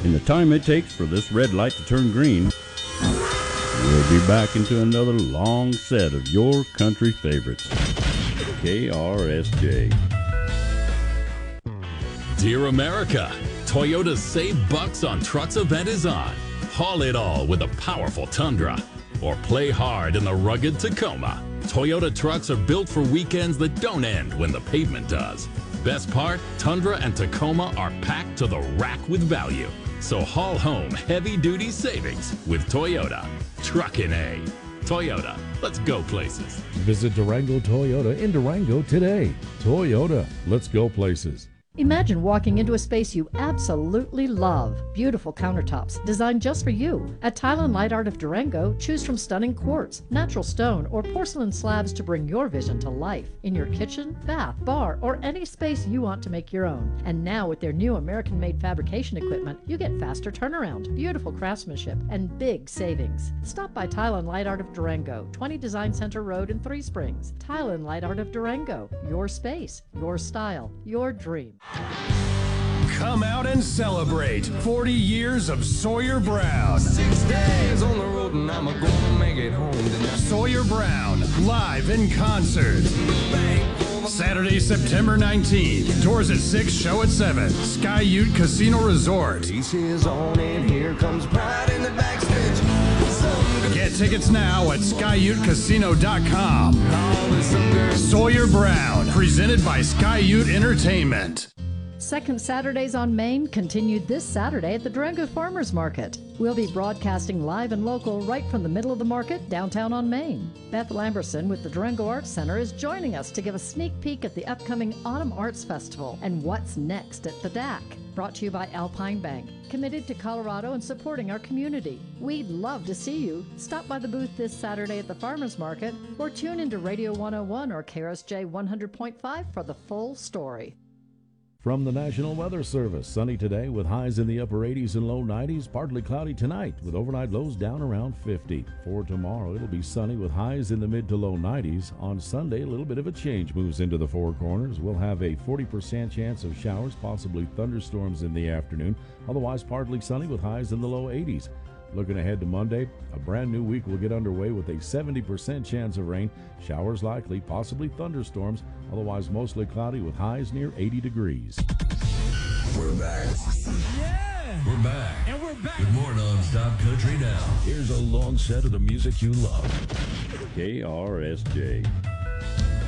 In the time it takes for this red light to turn green, we'll be back into another long set of your country favorites. KRSJ. Dear America, Toyota's Save Bucks on Trucks event is on. Haul it all with a powerful Tundra, or play hard in the rugged Tacoma. Toyota trucks are built for weekends that don't end when the pavement does. Best part, Tundra and Tacoma are packed to the rack with value. So haul home heavy-duty savings with Toyota. Truckin' A. Toyota, let's go places. Visit Durango Toyota in Durango today. Toyota, let's go places. Imagine walking into a space you absolutely love. Beautiful countertops designed just for you. At Tile and Light Art of Durango, choose from stunning quartz, natural stone, or porcelain slabs to bring your vision to life in your kitchen, bath, bar, or any space you want to make your own. And now with their new American-made fabrication equipment, you get faster turnaround, beautiful craftsmanship, and big savings. Stop by Tile and Light Art of Durango, 20 Design Center Road in Three Springs. Tile and Light Art of Durango, your space, your style, your dream. Come out and celebrate 40 years of Sawyer Brown. 6 days on the road and I'm gonna make it home tonight. Sawyer Brown, live in concert. Saturday, September 19th. Doors at 6, show at 7. Sky Ute Casino Resort. Race is on and here comes pride in the backstage. Get tickets now at SkyUteCasino.com. Sawyer Brown, presented by Sky Ute Entertainment. Second Saturdays on Main continued this Saturday at the Durango Farmers Market. We'll be broadcasting live and local right from the middle of the market downtown on Main. Beth Lamberson with the Durango Arts Center is joining us to give a sneak peek at the upcoming Autumn Arts Festival and what's next at the DAC. Brought to you by Alpine Bank, committed to Colorado and supporting our community. We'd love to see you. Stop by the booth this Saturday at the Farmers Market or tune into Radio 101 or KRSJ 100.5 for the full story. From the National Weather Service, sunny today with highs in the upper 80s and low 90s, partly cloudy tonight with overnight lows down around 50. For tomorrow, it'll be sunny with highs in the mid to low 90s. On Sunday, a little bit of a change moves into the Four Corners. We'll have a 40% chance of showers, possibly thunderstorms in the afternoon. Otherwise, partly sunny with highs in the low 80s. Looking ahead to Monday, a brand new week will get underway with a 70% chance of rain, showers likely, possibly thunderstorms, otherwise mostly cloudy with highs near 80 degrees. We're back. Yeah! We're back. And we're back. With more non-stop country now. Here's a long set of the music you love. KRSJ.